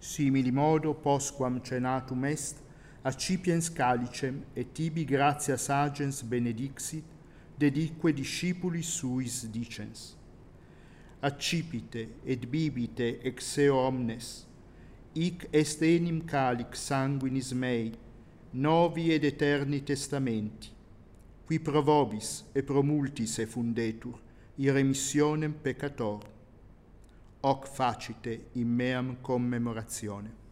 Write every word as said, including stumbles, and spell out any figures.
simili modo postquam cenatum est, accipiens calicem et tibi gratias agens benedixit, dedique discipulis suis dicens. Accipite et bibite ex eo omnes, hic est enim calix sanguinis mei, novi ed eterni testamenti, qui pro vobis et pro multis effundetur, in remissionem peccatorum. Hoc facite in meam commemoratione.